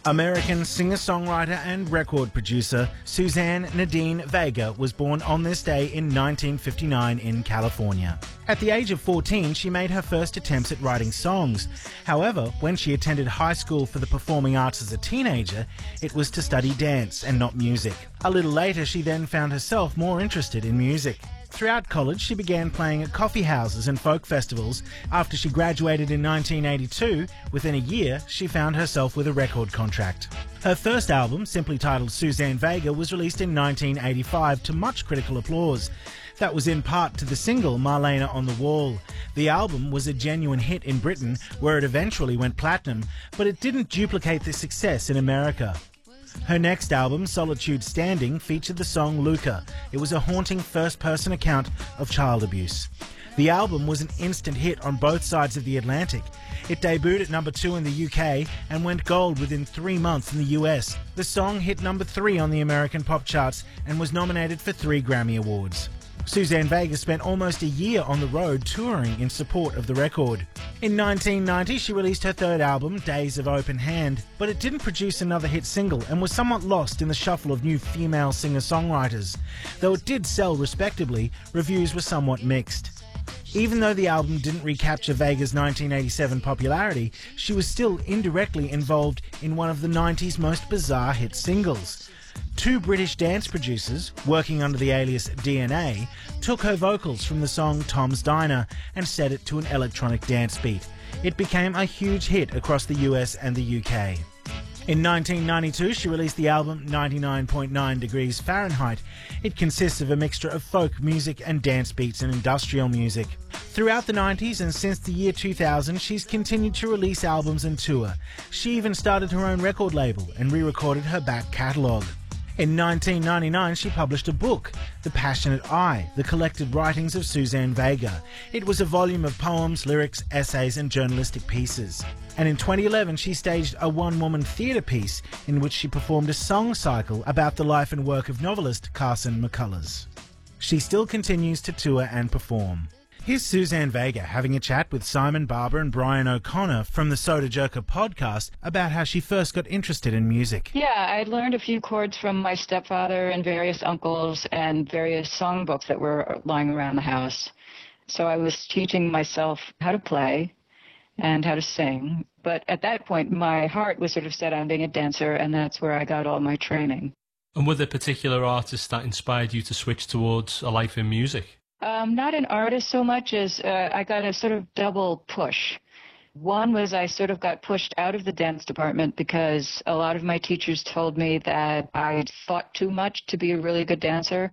American singer-songwriter and record producer Suzanne Nadine Vega was born on this day in 1959 in California. At the age of 14, she made her first attempts at writing songs. However, when she attended high school for the performing arts as a teenager, it was to study dance and not music. A little later, she then found herself more interested in music. Throughout college, she began playing at coffee houses and folk festivals. After she graduated in 1982, within a year, she found herself with a record contract. Her first album, simply titled Suzanne Vega, was released in 1985 to much critical applause. That was in part to the single Marlena on the Wall. The album was a genuine hit in Britain, where it eventually went platinum, but it didn't duplicate the success in America. Her next album, Solitude Standing, featured the song Luca. It was a haunting first-person account of child abuse. The album was an instant hit on both sides of the Atlantic. It debuted at number 2 in the UK and went gold within 3 months in the US. The song hit number 3 on the American pop charts and was nominated for 3 Grammy Awards. Suzanne Vega spent almost a year on the road touring in support of the record. In 1990, she released her third album, Days of Open Hand, but it didn't produce another hit single and was somewhat lost in the shuffle of new female singer-songwriters. Though it did sell respectably, reviews were somewhat mixed. Even though the album didn't recapture Vega's 1987 popularity, she was still indirectly involved in one of the 90s most bizarre hit singles. 2 British dance producers, working under the alias DNA, took her vocals from the song Tom's Diner and set it to an electronic dance beat. It became a huge hit across the US and the UK. In 1992, she released the album 99.9 Degrees Fahrenheit. It consists of a mixture of folk music and dance beats and industrial music. Throughout the 90s and since the year 2000, she's continued to release albums and tour. She even started her own record label and re-recorded her back catalogue. In 1999, she published a book, The Passionate Eye, the collected writings of Suzanne Vega. It was a volume of poems, lyrics, essays and journalistic pieces. And in 2011, she staged a one-woman theatre piece in which she performed a song cycle about the life and work of novelist Carson McCullers. She still continues to tour and perform. Here's Suzanne Vega having a chat with Simon Barber and Brian O'Connor from the Soda Jerker podcast about how she first got interested in music. Yeah, I learned a few chords from my stepfather and various uncles and various songbooks that were lying around the house. So I was teaching myself how to play and how to sing. But at that point, my heart was sort of set on being a dancer, and that's where I got all my training. And were there particular artists that inspired you to switch towards a life in music? Not an artist so much as I got a sort of double push. One was I sort of got pushed out of the dance department because a lot of my teachers told me that I thought too much to be a really good dancer.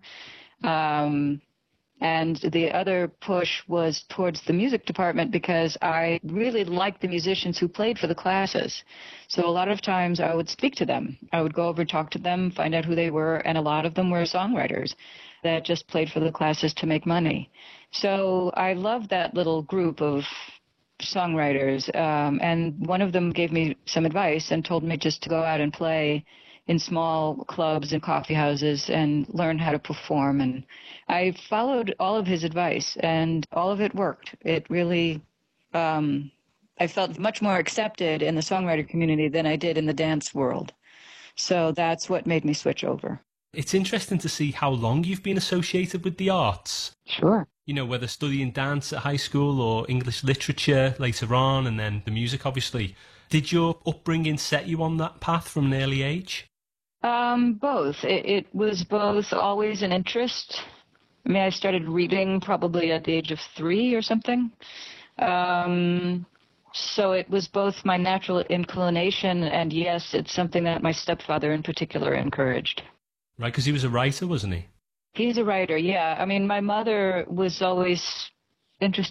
And the other push was towards the music department because I really liked the musicians who played for the classes. So a lot of times I would speak to them. I would go over, talk to them, find out who they were, and a lot of them were songwriters that just played for the classes to make money. So I loved that little group of songwriters, and one of them gave me some advice and told me just to go out and play in small clubs and coffee houses and learn how to perform. And I followed all of his advice, and all of it worked. It really, I felt much more accepted in the songwriter community than I did in the dance world. So that's what made me switch over. It's interesting to see how long you've been associated with the arts. Sure. You know, whether studying dance at high school or English literature later on, and then the music, obviously. Did your upbringing set you on that path from an early age? Both. It was both always an interest. I mean, I started reading probably at the age of 3 or something. So it was both my natural inclination, and yes, it's something that my stepfather in particular encouraged. Right, because he was a writer, wasn't he? He's a writer, yeah. I mean, my mother was always interested